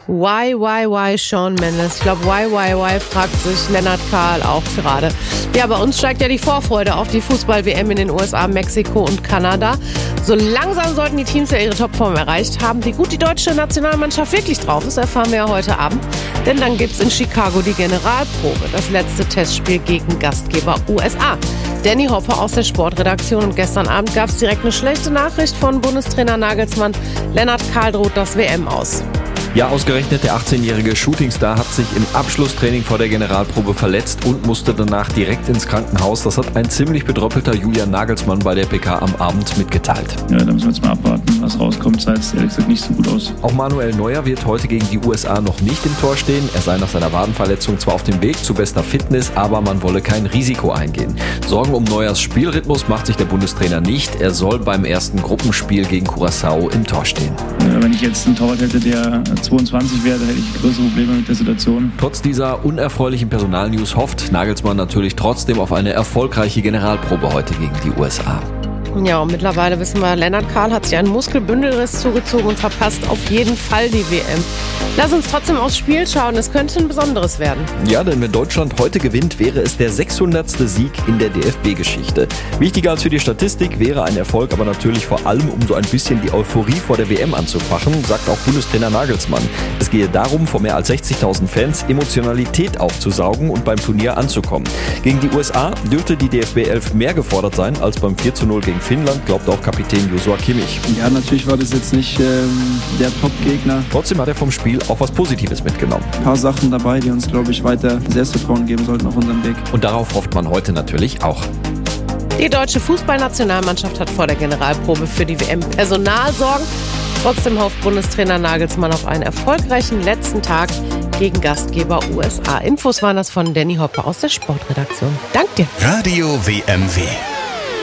Why Shawn Mendes? Ich glaube, why fragt sich Lennart Kahl auch gerade. Ja, bei uns steigt ja die Vorfreude auf die Fußball-WM in den USA, Mexiko und Kanada. So langsam sollten die Teams ja ihre Topform erreicht haben. Wie gut die deutsche Nationalmannschaft wirklich drauf ist, erfahren wir ja heute Abend. Denn dann gibt's in Chicago die Generalprobe, das letzte Testspiel gegen Gastgeber USA. Danny Hopper aus der Sportredaktion. Und gestern Abend gab es direkt eine schlechte Nachricht von Bundestrainer Nagelsmann. Lennart Kahl droht das WM aus. Ja, ausgerechnet der 18-jährige Shootingstar hat sich im Abschlusstraining vor der Generalprobe verletzt und musste danach direkt ins Krankenhaus. Das hat ein ziemlich bedröppelter Julian Nagelsmann bei der PK am Abend mitgeteilt. Ja, da müssen wir jetzt mal abwarten, was rauskommt. Sah jetzt ehrlich gesagt nicht so gut aus. Auch Manuel Neuer wird heute gegen die USA noch nicht im Tor stehen. Er sei nach seiner Wadenverletzung zwar auf dem Weg zu bester Fitness, aber man wolle kein Risiko eingehen. Sorgen um Neuers Spielrhythmus macht sich der Bundestrainer nicht. Er soll beim ersten Gruppenspiel gegen Curaçao im Tor stehen. Wenn ich jetzt einen Torwart hätte, der 22 wäre, hätte ich größere Probleme mit der Situation. Trotz dieser unerfreulichen Personalnews hofft Nagelsmann natürlich trotzdem auf eine erfolgreiche Generalprobe heute gegen die USA. Ja, und mittlerweile wissen wir, Lennart Kahl hat sich einen Muskelbündelriss zugezogen und verpasst auf jeden Fall die WM. Lass uns trotzdem aufs Spiel schauen, es könnte ein besonderes werden. Ja, denn wenn Deutschland heute gewinnt, wäre es der 600. Sieg in der DFB-Geschichte. Wichtiger als für die Statistik wäre ein Erfolg, aber natürlich vor allem, um so ein bisschen die Euphorie vor der WM anzufachen, sagt auch Bundestrainer Nagelsmann. Es gehe darum, vor mehr als 60.000 Fans Emotionalität aufzusaugen und beim Turnier anzukommen. Gegen die USA dürfte die DFB 11 mehr gefordert sein als beim 4:0 gegen Finnland, glaubt auch Kapitän Joshua Kimmich. Ja, natürlich war das jetzt nicht der Top-Gegner. Trotzdem hat er vom Spiel auch was Positives mitgenommen. Ein paar Sachen dabei, die uns, glaube ich, weiter Selbstvertrauen geben sollten auf unserem Weg. Und darauf hofft man heute natürlich auch. Die deutsche Fußballnationalmannschaft hat vor der Generalprobe für die WM Personalsorgen. Trotzdem hofft Bundestrainer Nagelsmann auf einen erfolgreichen letzten Tag gegen Gastgeber USA. Infos waren das von Danny Hopper aus der Sportredaktion. Dank dir. Radio WMW.